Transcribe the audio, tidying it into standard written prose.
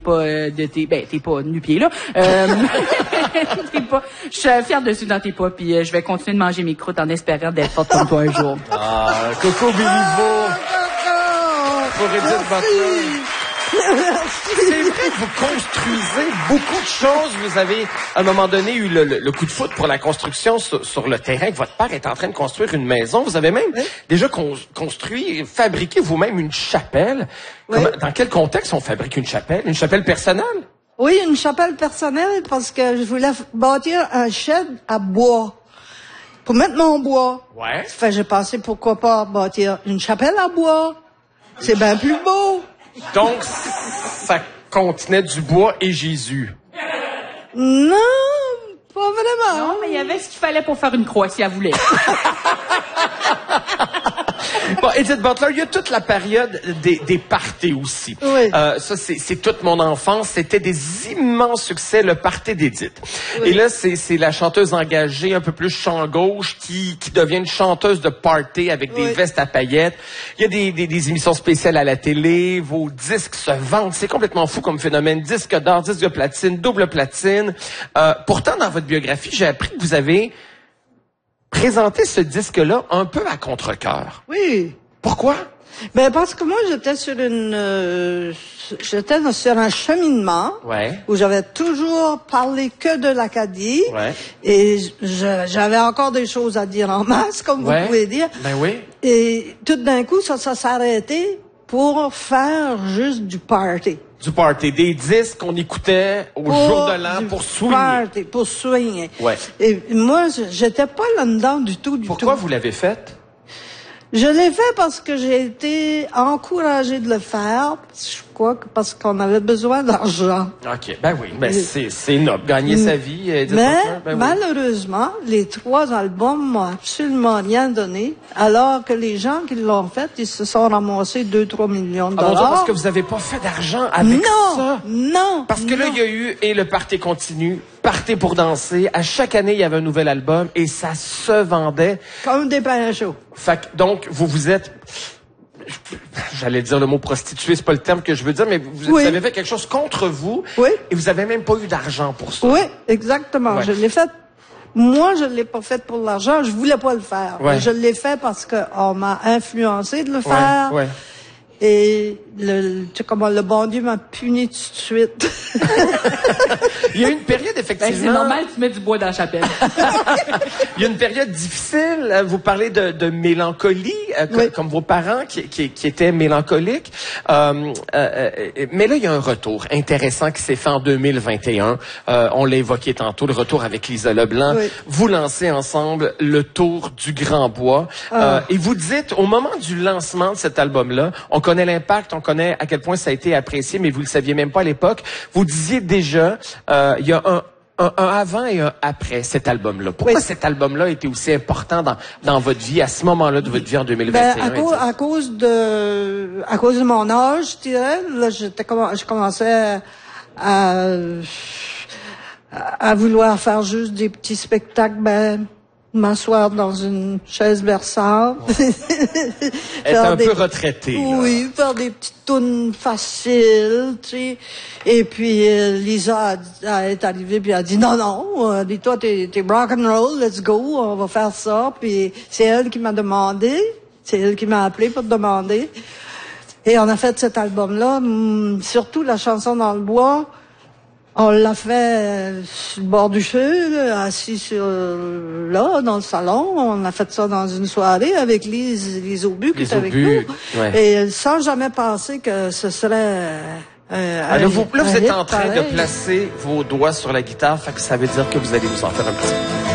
pas t'es pas nu-pied là. Je suis fière dessus dans tes pas, puis je vais continuer de manger mes croûtes en espérant d'être forte comme toi un jour. Ah, Coco Béliveau. Pour Edith Butler. C'est vrai que vous construisez beaucoup de choses. Vous avez, à un moment donné, eu le coup de foudre pour la construction sur le terrain que votre père est en train de construire une maison. Vous avez même déjà construit, fabriqué vous-même une chapelle. Oui. Dans quel contexte on fabrique une chapelle? Une chapelle personnelle? Oui, une chapelle personnelle parce que je voulais bâtir un shed à bois. Pour mettre mon bois. Ouais. Fait j'ai pensé pourquoi pas bâtir une chapelle à bois. C'est bien plus beau. Donc, ça contenait du bois et Jésus. Non, pas vraiment. Non, mais il y avait ce qu'il fallait pour faire une croix si elle voulait. Bon, Edith Butler, il y a toute la période des parties aussi. Oui. Ça, c'est toute mon enfance. C'était des immenses succès, le party d'Edith. Oui. Et là, c'est la chanteuse engagée, un peu plus chant gauche, qui devient une chanteuse de party avec des vestes à paillettes. Il y a des émissions spéciales à la télé. Vos disques se vendent. C'est complètement fou comme phénomène. Disque d'or, disque de platine, double platine. Pourtant, dans votre biographie, j'ai appris que vous avez présenté ce disque-là un peu à contre-cœur. Oui. Pourquoi? Ben parce que moi j'étais sur sur un cheminement où j'avais toujours parlé que de l'Acadie et j'avais encore des choses à dire en masse comme vous pouvez dire. Ben oui. Et tout d'un coup ça s'est arrêté pour faire juste du party. Du party, des disques qu'on écoutait au jour de l'an pour swinguer. Party, pour swinguer. Ouais. Et moi j'étais pas là-dedans du tout. Pourquoi vous l'avez fait? Je l'ai fait parce que j'ai été encouragée de le faire. Je crois que parce qu'on avait besoin d'argent. OK. Ben oui. Ben c'est noble. Gagner sa vie. Malheureusement, les 3 albums m'ont absolument rien donné. Alors que les gens qui l'ont fait, ils se sont ramassés 2-3 millions de dollars. Parce que vous avez pas fait d'argent avec ça? Non. Parce que là, il y a eu, et le party continue, party pour danser. À chaque année, il y avait un nouvel album et ça se vendait. Comme des pains chauds. Fait que, donc, vous êtes, j'allais dire le mot prostituée, c'est pas le terme que je veux dire, mais vous avez fait quelque chose contre vous. Oui. Et vous avez même pas eu d'argent pour ça. Oui, exactement. Ouais. Je l'ai fait. Moi, je l'ai pas fait pour l'argent. Je voulais pas le faire. Ouais. Je l'ai fait parce que on m'a influencé de le faire. Ouais. Et tu sais comment le bon Dieu m'a puni tout de suite. Il y a eu une période, effectivement... Ben, c'est normal que tu mets du bois dans la chapelle. Il y a une période difficile. Vous parlez de mélancolie, comme vos parents qui étaient mélancoliques. Mais là, il y a un retour intéressant qui s'est fait en 2021. On l'a évoqué tantôt, le retour avec Lisa Leblanc. Oui. Vous lancez ensemble le Tour du Grand Bois. Et vous dites, au moment du lancement de cet album-là, on connaît l'impact, on connaît à quel point ça a été apprécié, mais vous le saviez même pas à l'époque. Vous disiez déjà, il y a un avant et un après cet album-là. Pourquoi cet album-là était aussi important dans votre vie, à ce moment-là de votre vie en 2021? Ben, à cause de mon âge, je dirais, là, je commençais à vouloir faire juste des petits spectacles, m'asseoir dans une chaise berçante. Être un peu retraité. Oui, faire des petites tounes faciles, tu sais. Et puis Lisa est arrivée puis a dit non, dis-toi t'es rock and roll, let's go, on va faire ça. Puis c'est elle qui m'a demandé, c'est elle qui m'a appelé pour demander. Et on a fait cet album-là, surtout la chanson dans le bois. On l'a fait sur le bord du feu, là, assis là, dans le salon. On a fait ça dans une soirée avec Lise Aubu qui était avec nous. Ouais. Et sans jamais penser que ce serait... vous êtes en train de placer vos doigts sur la guitare, fait que ça veut dire que vous allez nous en faire un petit peu.